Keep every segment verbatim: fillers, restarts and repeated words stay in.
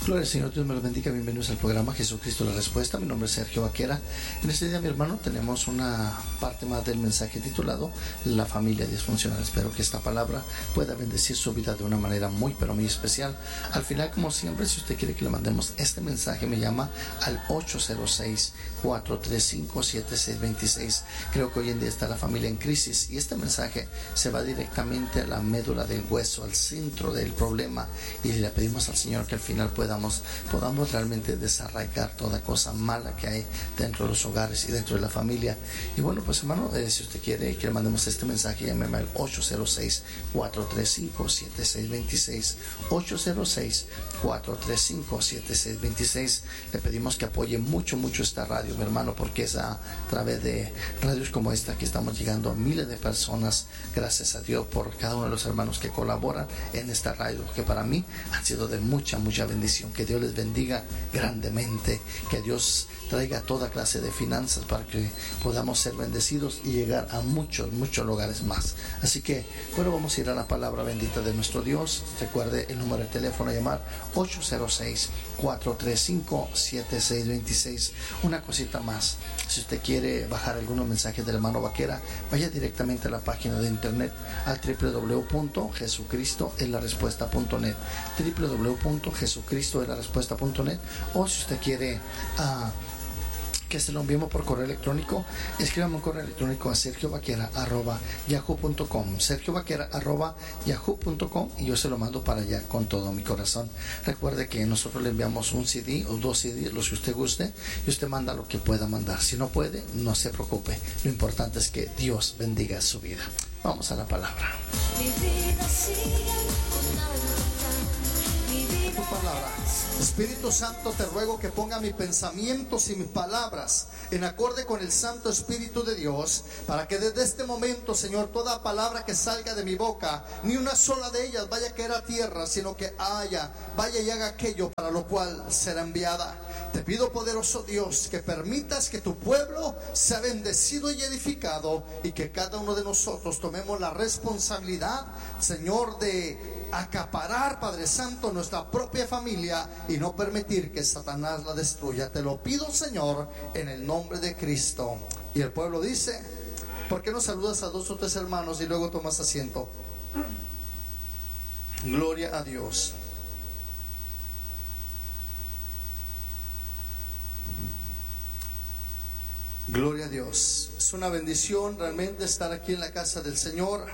Gloria al Señor, Dios me los bendiga. Bienvenidos al programa Jesucristo la Respuesta. Mi nombre es Sergio Vaquera. En este día, mi hermano, tenemos una parte más del mensaje titulado La familia disfuncional. Espero que esta palabra pueda bendecir su vida de una manera muy, pero muy especial. Al final, como siempre, si usted quiere que le mandemos este mensaje, me llama al ocho cero seis, cuatro tres cinco, siete seis dos seis. Creo que hoy en día está la familia en crisis y este mensaje se va directamente a la médula del hueso, al centro del problema, y le pedimos al Señor que al final pueda podamos realmente desarraigar toda cosa mala que hay dentro de los hogares y dentro de la familia. Y bueno, pues hermano, eh, si usted quiere que le mandemos este mensaje, llámeme al ocho cero seis, cuatro tres cinco, siete seis dos seis, ocho cero seis, cuatro tres cinco, siete seis dos seis. Le pedimos que apoye mucho, mucho esta radio, mi hermano, porque es a través de radios como esta que estamos llegando a miles de personas. Gracias a Dios por cada uno de los hermanos que colaboran en esta radio, que para mí han sido de mucha, mucha bendición. Que Dios les bendiga grandemente, que Dios traiga toda clase de finanzas para que podamos ser bendecidos y llegar a muchos, muchos lugares más. Así que, bueno, vamos a ir a la palabra bendita de nuestro Dios. Recuerde el número de teléfono a llamar ocho cero seis, cuatro tres cinco, siete seis dos seis. Una cosita más, si usted quiere bajar algunos mensajes del hermano Vaquera, vaya directamente a la página de internet al doble u doble u doble u punto jesucristo es la respuesta punto net, doble u doble u doble u punto jesucristo es la respuesta punto net. O si usted quiere uh, que se lo enviemos por correo electrónico, escríbame un correo electrónico a sergio vaquera arroba yahoo punto com, sergio vaquera arroba yahoo punto com, y yo se lo mando para allá con todo mi corazón. Recuerde que nosotros le enviamos un C D o dos C D, los que usted guste, y usted manda lo que pueda mandar. Si no puede, no se preocupe, lo importante es que Dios bendiga su vida. Vamos a la palabra. Mi vida sigue Tu palabra. Espíritu Santo, te ruego que ponga mis pensamientos y mis palabras en acorde con el Santo Espíritu de Dios, para que desde este momento, Señor, toda palabra que salga de mi boca, ni una sola de ellas vaya a caer a tierra, sino que haya, vaya y haga aquello para lo cual será enviada. Te pido, poderoso Dios, que permitas que tu pueblo sea bendecido y edificado, y que cada uno de nosotros tomemos la responsabilidad, Señor, de acaparar, Padre Santo, nuestra propia familia y no permitir que Satanás la destruya. Te lo pido, Señor, en el nombre de Cristo. Y el pueblo dice: ¿por qué no saludas a dos o tres hermanos y luego tomas asiento? Gloria a Dios. Gloria a Dios. Es una bendición realmente estar aquí en la casa del Señor.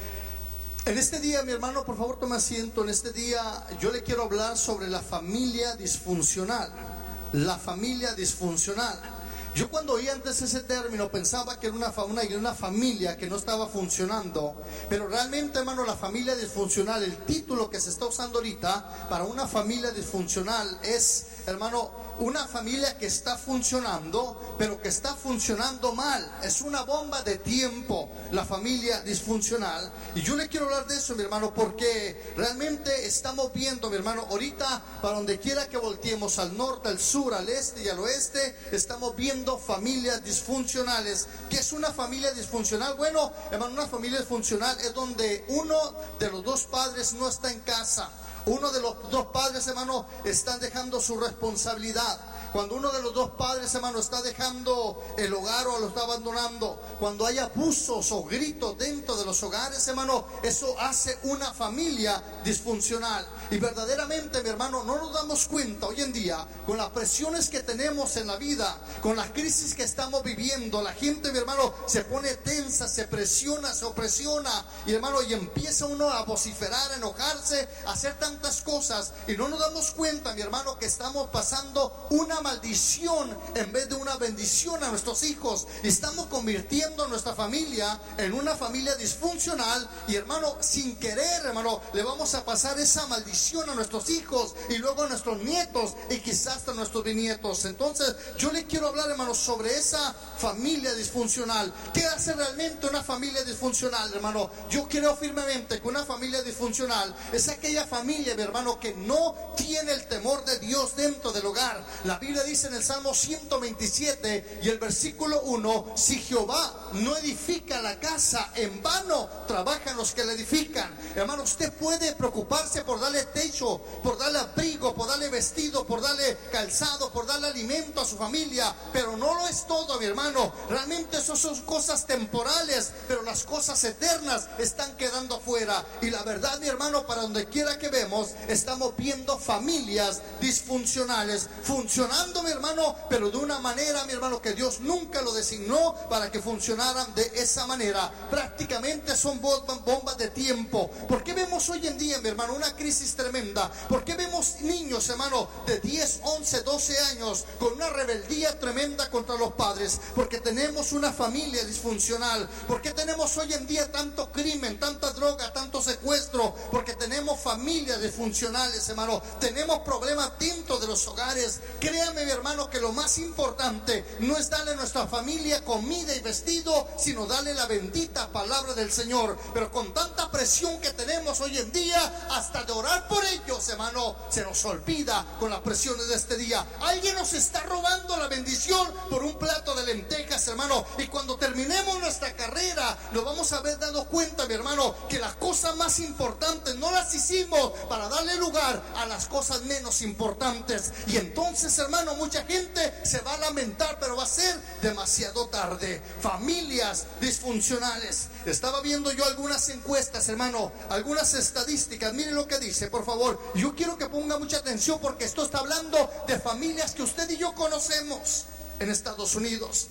En este día, mi hermano, por favor tome asiento. En este día yo le quiero hablar sobre la familia disfuncional. La familia disfuncional. Yo cuando oí antes ese término pensaba que era una, una, una familia que no estaba funcionando. Pero realmente, hermano, la familia disfuncional, el título que se está usando ahorita para una familia disfuncional es, hermano, una familia que está funcionando, pero que está funcionando mal. Es una bomba de tiempo, la familia disfuncional. Y yo le quiero hablar de eso, mi hermano, porque realmente estamos viendo, mi hermano, ahorita para donde quiera que volteemos, al norte, al sur, al este y al oeste, estamos viendo familias disfuncionales. ¿Qué es una familia disfuncional? Bueno, hermano, una familia disfuncional es donde uno de los dos padres no está en casa. Uno de los dos padres, hermano, están dejando su responsabilidad. Cuando uno de los dos padres, hermano, está dejando el hogar o lo está abandonando, cuando hay abusos o gritos dentro de los hogares, hermano, eso hace una familia disfuncional. Y verdaderamente, mi hermano, no nos damos cuenta hoy en día, con las presiones que tenemos en la vida, con las crisis que estamos viviendo, la gente, mi hermano, se pone tensa, se presiona, se opresiona, y hermano, y empieza uno a vociferar, a enojarse, a hacer tantas cosas, y no nos damos cuenta, mi hermano, que estamos pasando una maldición en vez de una bendición a nuestros hijos, y estamos convirtiendo nuestra familia en una familia disfuncional, y hermano, sin querer, hermano, le vamos a pasar esa maldición a nuestros hijos y luego a nuestros nietos y quizás hasta a nuestros bisnietos. Entonces yo le quiero hablar, hermano, sobre esa familia disfuncional. ¿Qué hace realmente una familia disfuncional, hermano? Yo creo firmemente que una familia disfuncional es aquella familia, mi hermano, que no tiene el temor de Dios dentro del hogar. La Biblia Biblia dice en el Salmo ciento veintisiete y el versículo uno: si Jehová no edifica la casa, en vano trabajan los que la edifican. Hermano, usted puede preocuparse por darle techo, por darle abrigo, por darle vestido, por darle calzado, por darle alimento a su familia, pero no lo es todo, mi hermano. Realmente eso son cosas temporales, pero las cosas eternas están quedando afuera. Y la verdad, mi hermano, para donde quiera que vemos, estamos viendo familias disfuncionales funcionando, mi hermano, pero de una manera, mi hermano, que Dios nunca lo designó para que funcionaran de esa manera. Prácticamente son bombas de tiempo. ¿Por qué vemos hoy en día, mi hermano, una crisis tremenda? ¿Por qué vemos niños, hermano, de diez, once, doce años con una rebeldía tremenda contra los padres? Porque tenemos una familia disfuncional. ¿Por qué tenemos hoy en día tanto crimen, tanta droga, tanto secuestro? Porque tenemos familias disfuncionales, hermano. Tenemos problemas dentro de los hogares. Créame, mi hermano, que lo más importante no es darle a nuestra familia comida y vestido, sino darle la bendita palabra del Señor. Pero con tanta presión que tenemos hoy en día, hasta de orar por ellos, hermano, se nos olvida con las presiones de este día. Alguien nos está robando la bendición por un plato de lentejas, hermano, y cuando terminemos nuestra carrera nos vamos a haber dado cuenta, mi hermano, que las cosas más importantes no las hicimos para darle lugar a las cosas menos importantes. Y entonces, hermano, mucha gente se va a lamentar, pero va a ser demasiado tarde. Familias disfuncionales. Estaba viendo yo algunas encuestas, hermano, algunas estadísticas. Miren lo que dice, por favor. Yo quiero que ponga mucha atención, porque esto está hablando de familias que usted y yo conocemos en Estados Unidos.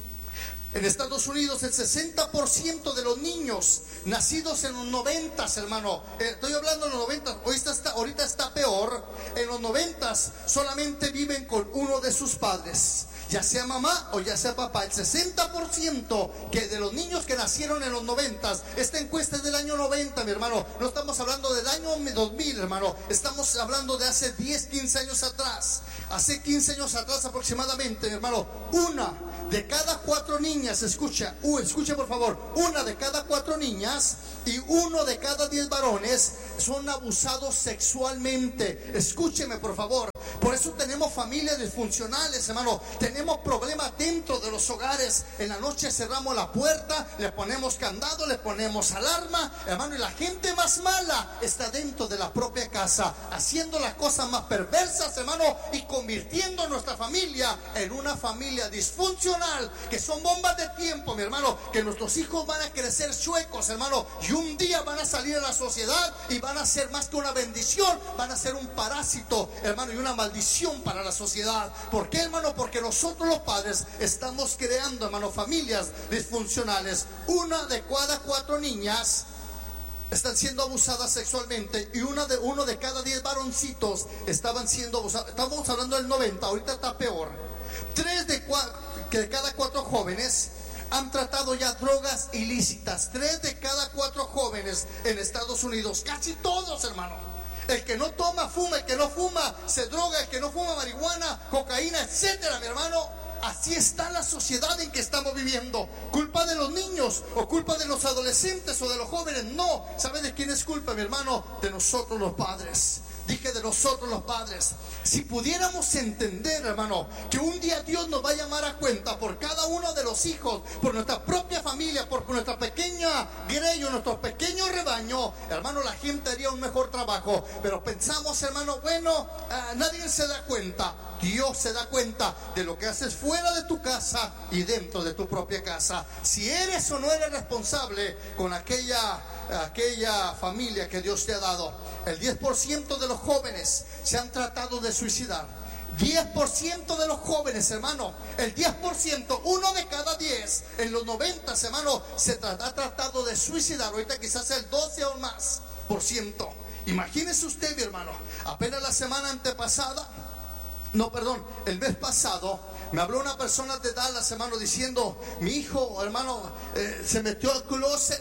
En Estados Unidos el sesenta por ciento de los niños nacidos en los noventas, hermano, eh, estoy hablando de los noventas, ahorita está, ahorita está peor. En los noventas solamente viven con uno de sus padres, ya sea mamá o ya sea papá. El sesenta por ciento que de los niños que nacieron en los noventas, esta encuesta es del año noventa, mi hermano. No estamos hablando del año dos mil, hermano. Estamos hablando de hace diez, quince años atrás. Hace quince años atrás aproximadamente, mi hermano, una de cada cuatro niñas, escucha, uh, escucha por favor, una de cada cuatro niñas y uno de cada diez varones son abusados sexualmente. Escúcheme por favor. Por eso tenemos familias disfuncionales, hermano. Tenemos problemas dentro de los hogares. En la noche cerramos la puerta, le ponemos candado, le ponemos alarma, hermano, y la gente más mala está dentro de la propia casa, haciendo las cosas más perversas, hermano, y convirtiendo nuestra familia en una familia disfuncional, que son bombas de tiempo, mi hermano, que nuestros hijos van a crecer chuecos, hermano, y un día van a salir a la sociedad y van a ser más que una bendición, van a ser un parásito, hermano, y una maldición para la sociedad. ¿Por qué, hermano? Porque nosotros los padres estamos creando, hermano, familias disfuncionales. Una de cada cuatro niñas están siendo abusadas sexualmente, y una de, uno de cada diez varoncitos estaban siendo abusados. Estamos hablando del noventa, ahorita está peor. Tres de, que de cada cuatro jóvenes han tratado ya drogas ilícitas. Tres de cada cuatro jóvenes en Estados Unidos, casi todos, hermano. El que no toma, fuma. El que no fuma, se droga. El que no fuma, marihuana, cocaína, etcétera, mi hermano. Así está la sociedad en que estamos viviendo. ¿Culpa de los niños o culpa de los adolescentes o de los jóvenes? No. ¿Sabe de quién es culpa, mi hermano? De nosotros los padres. Dije de nosotros los padres. Si pudiéramos entender, hermano, que un día Dios nos va a llamar a cuenta por cada uno de los hijos, por nuestra propia familia, por nuestra pequeña grello, nuestro pequeño rebaño, hermano, la gente haría un mejor trabajo. Pero pensamos, hermano, bueno, uh, nadie se da cuenta. Dios se da cuenta de lo que haces fuera de tu casa y dentro de tu propia casa. Si eres o no eres responsable con aquella, aquella familia que Dios te ha dado. El diez por ciento de los jóvenes se han tratado de suicidar. diez por ciento de los jóvenes, hermano. El diez por ciento, uno de cada diez en los noventa, hermano, se tra- ha tratado de suicidar. Ahorita quizás el doce o más por ciento. Imagínese usted, mi hermano, apenas la semana antepasada, no, perdón, el mes pasado, me habló una persona de Dallas, hermano, diciendo: mi hijo, hermano, eh, se metió al closet,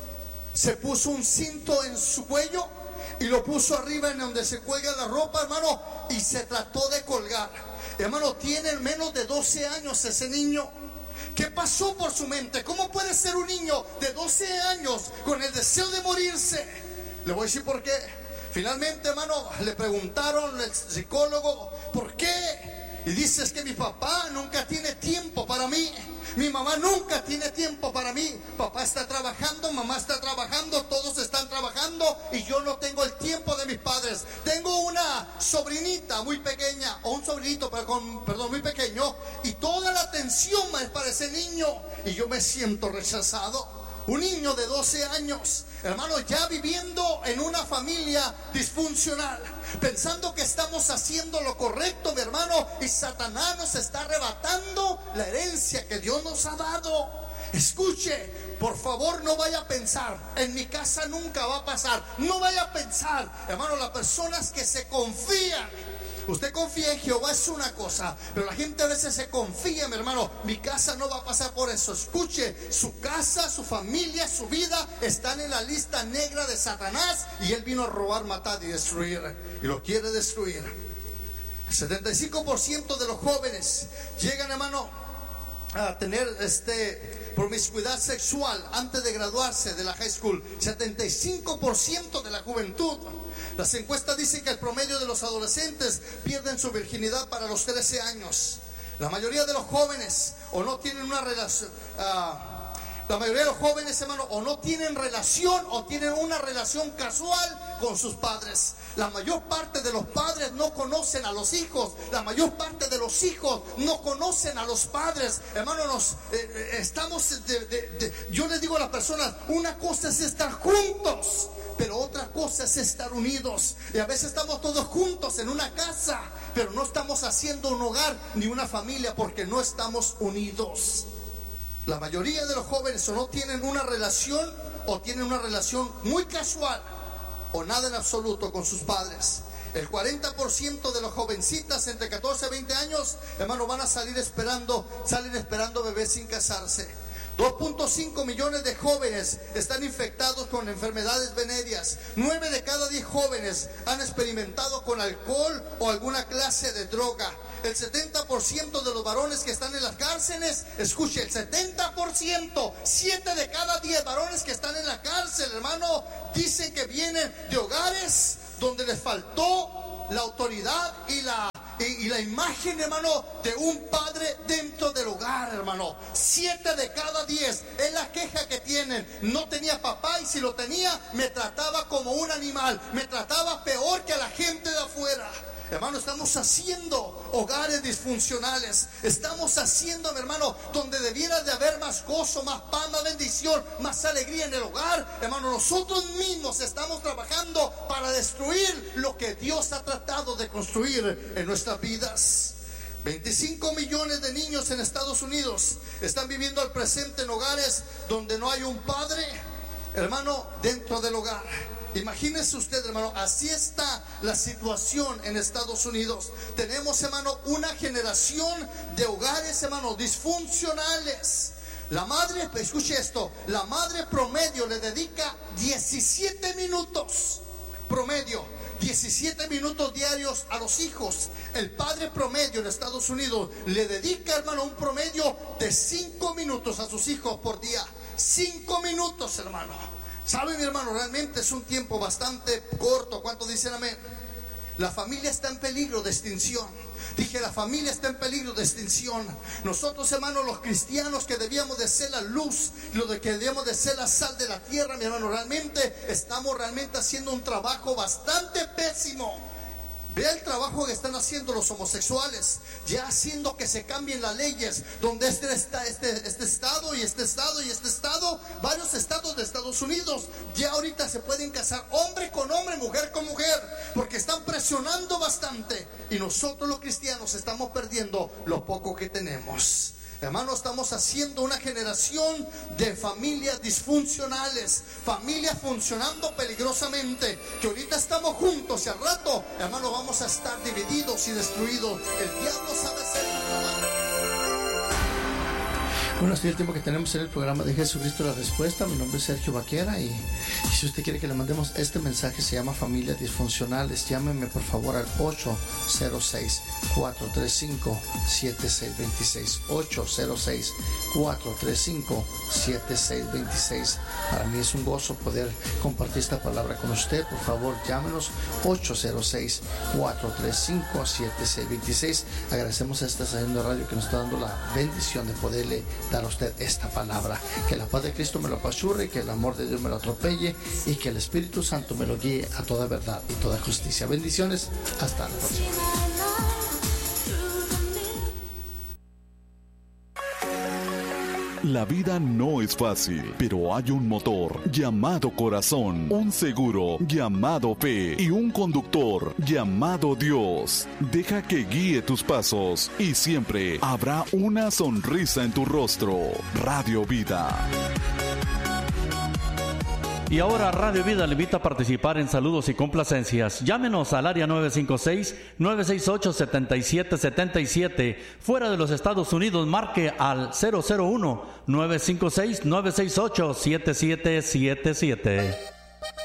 se puso un cinto en su cuello y lo puso arriba en donde se cuelga la ropa, hermano, y se trató de colgar. Hermano, tiene menos de doce años ese niño. ¿Qué pasó por su mente? ¿Cómo puede ser un niño de doce años con el deseo de morirse? Le voy a decir por qué. Finalmente, hermano, le preguntaron al psicólogo: ¿por qué? Y dices que mi papá nunca tiene tiempo para mí. Mi mamá nunca tiene tiempo para mí. Papá está trabajando, mamá está trabajando, todos están trabajando y yo no tengo el tiempo de mis padres. Tengo una sobrinita muy pequeña, o un sobrinito, perdón, perdón, muy pequeño, y toda la atención es para ese niño y yo me siento rechazado. Un niño de doce años, hermano, ya viviendo en una familia disfuncional, pensando que estamos haciendo lo correcto, mi hermano, y Satanás nos está arrebatando la herencia que Dios nos ha dado. Escuche, por favor, no vaya a pensar, en mi casa nunca va a pasar. No vaya a pensar, hermano, las personas que se confían. Usted confía en Jehová es una cosa, pero la gente a veces se confía, mi hermano, mi casa no va a pasar por eso. Escuche, su casa, su familia, su vida están en la lista negra de Satanás, y él vino a robar, matar y destruir, y lo quiere destruir. El setenta y cinco por ciento de los jóvenes llegan, hermano, a tener este promiscuidad sexual antes de graduarse de la high school. setenta y cinco por ciento de la juventud. Las encuestas dicen que el promedio de los adolescentes pierden su virginidad para los trece años. La mayoría de los jóvenes o no tienen una relación, uh, la mayoría de los jóvenes, hermano, o no tienen relación o tienen una relación casual con sus padres. La mayor parte de los padres no conocen a los hijos. La mayor parte de los hijos no conocen a los padres. Hermano, nos eh, estamos de, de, de, yo les digo a las personas, una cosa es estar juntos, pero otra cosa es estar unidos. Y a veces estamos todos juntos en una casa, pero no estamos haciendo un hogar ni una familia porque no estamos unidos. La mayoría de los jóvenes o no tienen una relación o tienen una relación muy casual o nada en absoluto con sus padres. El cuarenta por ciento de las jovencitas entre catorce y veinte años, hermano, van a salir esperando, salen esperando bebés sin casarse. dos punto cinco millones de jóvenes están infectados con enfermedades venéreas. nueve de cada diez jóvenes han experimentado con alcohol o alguna clase de droga. El setenta por ciento de los varones que están en las cárceles, escuche, el setenta por ciento, siete de cada diez varones que están en la cárcel, hermano, dicen que vienen de hogares donde les faltó la autoridad y la Y, y la imagen, hermano, de un padre dentro del hogar, hermano. Siete de cada diez es la queja que tienen. No tenía papá, y si lo tenía, me trataba como un animal, me trataba peor que a la gente de afuera. Hermano, estamos haciendo hogares disfuncionales. Estamos haciendo, mi hermano, donde debiera de haber más gozo, más paz, más bendición, más alegría en el hogar. Hermano, nosotros mismos estamos trabajando para destruir lo que Dios ha tratado de construir en nuestras vidas. veinticinco millones de niños en Estados Unidos están viviendo al presente en hogares donde no hay un padre, hermano, dentro del hogar. Imagínese usted, hermano, así está la situación en Estados Unidos. Tenemos, hermano, una generación de hogares, hermano, disfuncionales. La madre, escuche esto, la madre promedio le dedica diecisiete minutos, promedio, diecisiete minutos diarios a los hijos. El padre promedio en Estados Unidos le dedica, hermano, un promedio de cinco minutos a sus hijos por día. cinco minutos, hermano. ¿Sabe, mi hermano? Realmente es un tiempo bastante corto. ¿Cuántos dicen amén? La familia está en peligro de extinción. Dije, la familia está en peligro de extinción. Nosotros, hermanos, los cristianos que debíamos de ser la luz, lo de que debíamos de ser la sal de la tierra, mi hermano, realmente estamos realmente haciendo un trabajo bastante pésimo. Vea el trabajo que están haciendo los homosexuales, ya haciendo que se cambien las leyes, donde este, este, este, este estado y este estado y este estado, varios estados de Estados Unidos, ya ahorita se pueden casar hombre con hombre, mujer con mujer, porque están presionando bastante. Y nosotros los cristianos estamos perdiendo lo poco que tenemos. Hermano, estamos haciendo una generación de familias disfuncionales, familias funcionando peligrosamente, que ahorita estamos juntos y al rato, hermano, vamos a estar divididos y destruidos. El diablo sabe hacer un trabajo. Bueno, este es el tiempo que tenemos en el programa de Jesucristo la Respuesta. Mi nombre es Sergio Vaquera y, y si usted quiere que le mandemos este mensaje, se llama Familias Disfuncionales. Llámeme por favor al ocho cero seis, cuatro tres cinco, siete seis dos seis. ocho cero seis, cuatro tres cinco, siete seis dos seis. Para mí es un gozo poder compartir esta palabra con usted. Por favor, llámenos ocho cero seis, cuatro tres cinco, siete seis dos seis. Agradecemos a esta estación de radio que nos está dando la bendición de poderle dar a usted esta palabra. Que la paz de Cristo me lo apachurre, que el amor de Dios me lo atropelle y que el Espíritu Santo me lo guíe a toda verdad y toda justicia. Bendiciones, hasta la próxima. La vida no es fácil, pero hay un motor llamado corazón, un seguro llamado fe y un conductor llamado Dios. Deja que guíe tus pasos y siempre habrá una sonrisa en tu rostro. Radio Vida. Y ahora Radio Vida le invita a participar en saludos y complacencias. Llámenos al área nueve cinco seis, nueve seis ocho, siete siete siete siete. Fuera de los Estados Unidos, marque al cero cero uno, nueve cinco seis, nueve seis ocho, siete siete siete siete.